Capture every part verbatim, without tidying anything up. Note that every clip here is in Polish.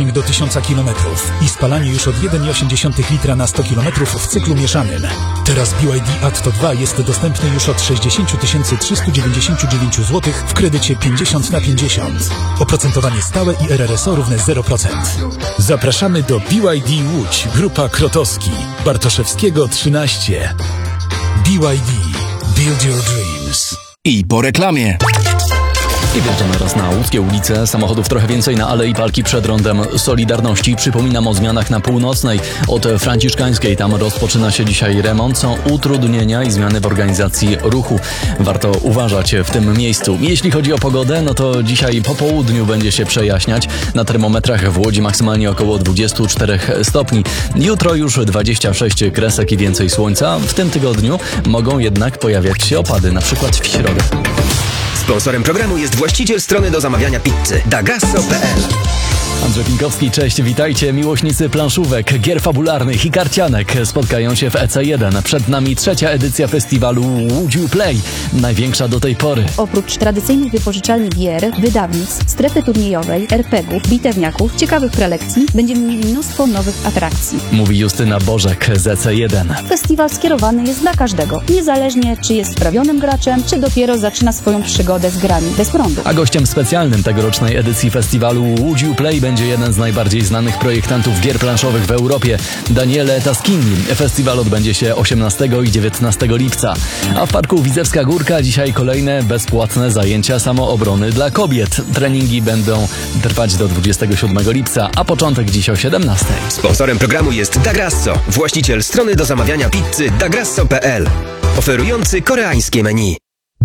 zasięg do tysiąc kilometrów i spalanie już od jeden przecinek osiem litra na sto kilometrów w cyklu mieszanym. Teraz B Y D Atto dwa jest dostępny już od sześćdziesiąt tysięcy trzysta dziewięćdziesiąt dziewięć złotych w kredycie pięćdziesiąt na pięćdziesiąt. Oprocentowanie stałe i R R S O równe zero procent. Zapraszamy do B Y D Łódź, Grupa Krotowski, Bartoszewskiego trzynaście. B Y D. Build your dreams. I po reklamie. I wjeżdżamy raz na łódzkie ulice. Samochodów trochę więcej na Alei Walki przed Rondem Solidarności. Przypominam o zmianach na Północnej od Franciszkańskiej. Tam rozpoczyna się dzisiaj remont. Są utrudnienia i zmiany w organizacji ruchu. Warto uważać w tym miejscu. Jeśli chodzi o pogodę, no to dzisiaj po południu będzie się przejaśniać. Na termometrach w Łodzi maksymalnie około dwadzieścia cztery stopni. Jutro już dwadzieścia sześć kresek i więcej słońca. W tym tygodniu mogą jednak pojawiać się opady, na przykład w środę. Sponsorem programu jest właściciel strony do zamawiania pizzy dagasso kropka p l. Andrzej Pinkowski, cześć, witajcie. Miłośnicy planszówek, gier fabularnych i karcianek spotkają się w E C jeden. Przed nami trzecia edycja festiwalu Would You Play, największa do tej pory. Oprócz tradycyjnych wypożyczalni gier, wydawnictw, strefy turniejowej, er pe gie ów, bitewniaków, ciekawych prelekcji, będziemy mieli mnóstwo nowych atrakcji. Mówi Justyna Bożek z E C jeden. Festiwal skierowany jest dla każdego, niezależnie czy jest sprawionym graczem, czy dopiero zaczyna swoją przygodę z grami bez prądu. A gościem specjalnym tegorocznej edycji festiwalu Would You Play będzie jeden z najbardziej znanych projektantów gier planszowych w Europie, Daniele Taschini. Festiwal odbędzie się osiemnastego i dziewiętnastego lipca. A w Parku Widzewska Górka dzisiaj kolejne bezpłatne zajęcia samoobrony dla kobiet. Treningi będą trwać do dwudziestego siódmego lipca, a początek dziś o siedemnastej. Sponsorem programu jest Dagasso, właściciel strony do zamawiania pizzy dagasso kropka p l, oferujący koreańskie menu.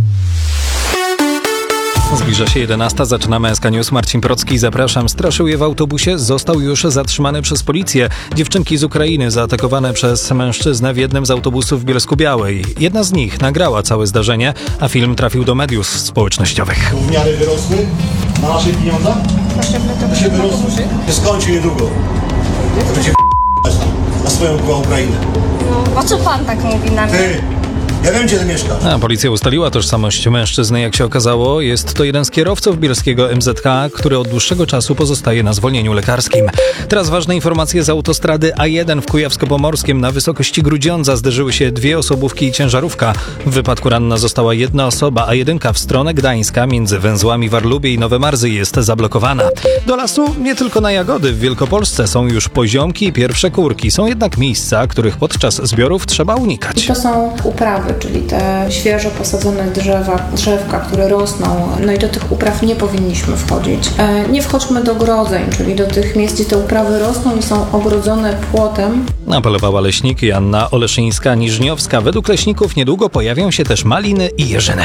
Zbliża się jedenasta, zaczynamy S K News. Marcin Procki, zapraszam. Straszył je w autobusie, został już zatrzymany przez policję. Dziewczynki z Ukrainy zaatakowane przez mężczyznę w jednym z autobusów w Bielsku-Białej. Jedna z nich nagrała całe zdarzenie, a film trafił do mediów społecznościowych. W miarę wyrosły na naszych pieniądzach? To się wyrosły. Się skończy niedługo. To będzie na swoją Ukrainę. No, po co pan tak mówi na mnie? Ty! Ja wiem, gdzie ty mieszkasz. A policja ustaliła tożsamość mężczyzny. Jak się okazało, jest to jeden z kierowców bielskiego M Z K, który od dłuższego czasu pozostaje na zwolnieniu lekarskim. Teraz ważne informacje z autostrady A jeden w Kujawsko-Pomorskim. Na wysokości Grudziądza zderzyły się dwie osobówki i ciężarówka. W wypadku ranna została jedna osoba, a jedynka w stronę Gdańska między węzłami Warlubie i Nowe Marzy jest zablokowana. Do lasu nie tylko na jagody. W Wielkopolsce są już poziomki i pierwsze kurki. Są jednak miejsca, których podczas zbiorów trzeba unikać. I to są uprawy, czyli te świeżo posadzone drzewa, drzewka, które rosną, no i do tych upraw nie powinniśmy wchodzić. E, nie wchodźmy do ogrodzeń, czyli do tych miejsc, gdzie te uprawy rosną i są ogrodzone płotem. Apelowała leśnik Joanna Oleszyńska-Niżniowska. Według leśników niedługo pojawią się też maliny i jeżyny.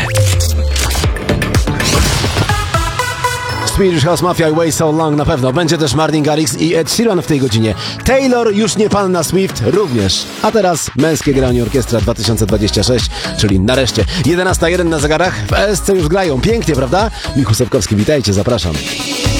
Swedish House Mafia i Way So Long na pewno. Będzie też Martin Garrix i Ed Sheeran w tej godzinie. Taylor, już nie Panna Swift, również. A teraz męskie granie orkiestra dwa tysiące dwadzieścia sześć, czyli nareszcie. jedenasta jeden na zegarach. W E S C już grają. Pięknie, prawda? Michał Sepkowski, witajcie, zapraszam.